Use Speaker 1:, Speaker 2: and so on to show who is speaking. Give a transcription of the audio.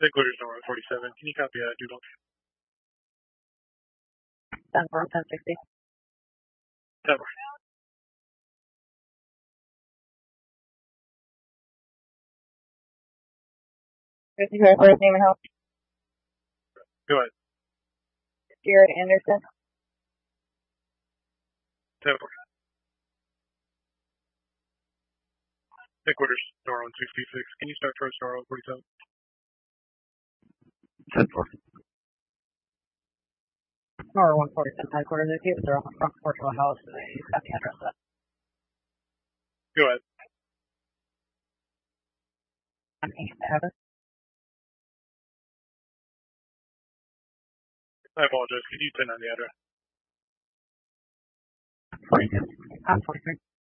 Speaker 1: Headquarters Norwood 47. Can you copy Doodle?
Speaker 2: 10-4, 1060.
Speaker 1: 10.
Speaker 2: First name and health.
Speaker 1: Go ahead.
Speaker 2: Jared Anderson.
Speaker 1: 10. Headquarters Norwood 66. Can you start first Norwood 47?
Speaker 3: 10-4.
Speaker 2: Norwood 147 headquarters. If you they're on the front porch of a house, he's got the address up.
Speaker 1: Go ahead.
Speaker 2: On East Avenue.
Speaker 1: I apologize. Could you turn on the address?
Speaker 3: 42.
Speaker 2: I'm 43.